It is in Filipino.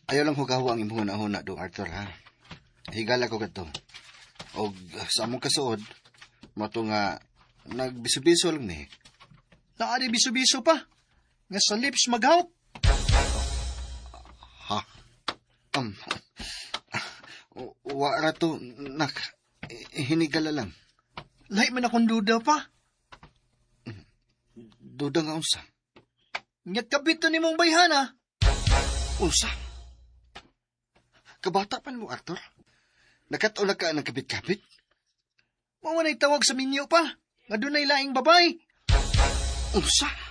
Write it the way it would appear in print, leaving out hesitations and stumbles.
Ayaw lang hugawa ang imong huna do, Arthur, ha? Higala ko kato. O sa among kasuod, mato nga nagbiso-biso lang ni. Naari biso-biso pa. Nga sa lips maghawak. Ha? Wara to, nak. Hinigala lang. Lahi man akong duda pa. Duda nga unsa. Ngat kabito ni mong bayhana. Unsa? Kabata pa mo, Arthur? Nakatula ka ng kapit-kapit? Mawanay tawag sa minyo pa. Nga dunay laing babay. Unsa?